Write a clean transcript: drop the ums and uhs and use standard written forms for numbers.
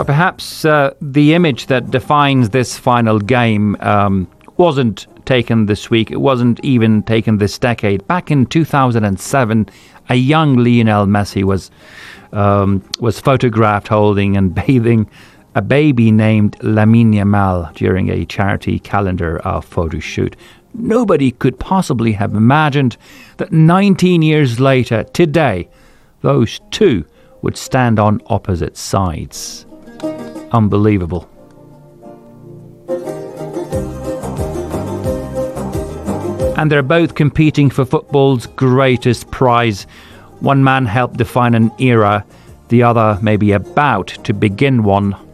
But perhaps the image that defines this final game wasn't taken this week. It wasn't even taken this decade. Back in 2007, a young Lionel Messi was photographed holding and bathing a baby named Lamine Yamal during a charity calendar photo shoot. Nobody could possibly have imagined that 19 years later, today, those two would stand on opposite sides. Unbelievable. And they're both competing for football's greatest prize. One man helped define an era, the other may be about to begin one.